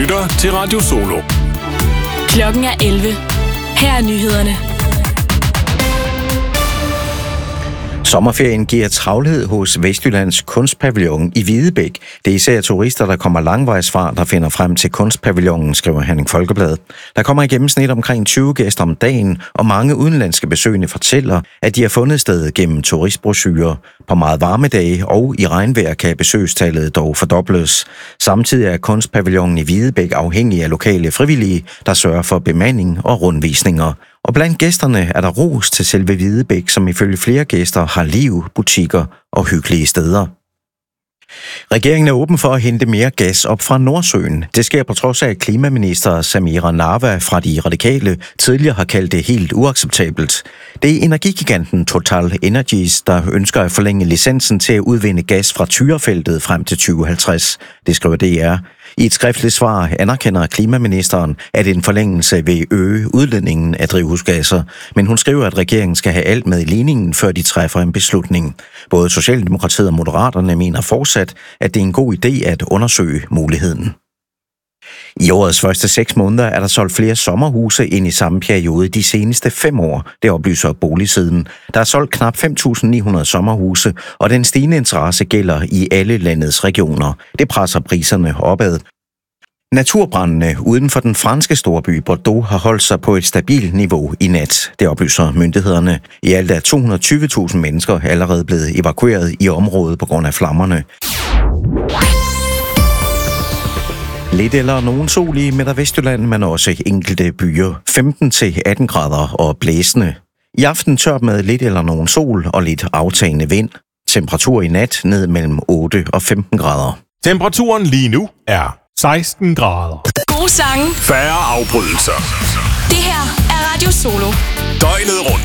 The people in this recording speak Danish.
lytter til Radio Solo. Klokken er 11. Her er nyhederne. Sommerferien giver travlhed hos Vestjyllands Kunstpavillon i Hvidebæk. Det er især turister, der kommer langvejs fra, der finder frem til kunstpavillonen, skriver Herning Folkeblad. Der kommer i gennemsnit omkring 20 gæster om dagen, og mange udenlandske besøgende fortæller, at de har fundet stedet gennem turistbrochurer. På meget varme dage og i regnvejr kan besøgstallet dog fordobles. Samtidig er kunstpavillonen i Hvidebæk afhængig af lokale frivillige, der sørger for bemanding og rundvisninger. Og blandt gæsterne er der ros til selve Hvidebæk, som ifølge flere gæster har liv, butikker og hyggelige steder. Regeringen er åben for at hente mere gas op fra Nordsøen. Det sker på trods af, at klimaminister Samira Nawa fra De Radikale tidligere har kaldt det helt uacceptabelt. Det er energigiganten Total Energies, der ønsker at forlænge licensen til at udvinde gas fra Tyrafeltet frem til 2050. Det skriver DR. I et skriftligt svar anerkender klimaministeren, at en forlængelse vil øge udledningen af drivhusgasser, men hun skriver, at regeringen skal have alt med i ligningen, før de træffer en beslutning. Både Socialdemokratiet og Moderaterne mener fortsat, at det er en god idé at undersøge muligheden. I årets første 6 måneder er der solgt flere sommerhuse end i samme periode de seneste 5 år, det oplyser Boligsiden. Der er solgt knap 5.900 sommerhuse, og den stigende interesse gælder i alle landets regioner. Det presser priserne opad. Naturbrandene uden for den franske storby Bordeaux har holdt sig på et stabilt niveau i nat, det oplyser myndighederne. I alt er 220.000 mennesker allerede blevet evakueret i området på grund af flammerne. Lidt eller nogen sol i Midt- og Vestjylland, men også enkelte byer. 15-18 grader og blæsende. I aften tørt med lidt eller nogen sol og lidt aftagende vind. Temperatur i nat ned mellem 8 og 15 grader. Temperaturen lige nu er 16 grader. Gode sange. Færre afbrydelser. Det her er Radio Solo. Døgnet rundt.